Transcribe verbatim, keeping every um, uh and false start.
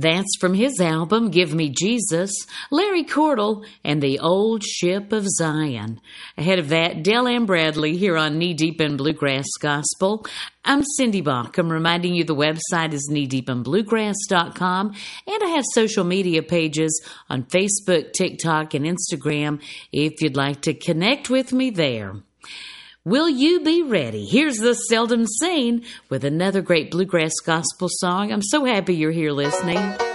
That's from his album, Give Me Jesus, Larry Cordell and the Old Ship of Zion. Ahead of that, Del Ann Bradley here on Knee Deep in Bluegrass Gospel. I'm Cindy Bach. I'm reminding you the website is knee deep in bluegrass dot com, and I have social media pages on Facebook, TikTok, and Instagram if you'd like to connect with me there. Will you be ready? Here's the Seldom Seen with another great bluegrass gospel song. I'm so happy you're here listening.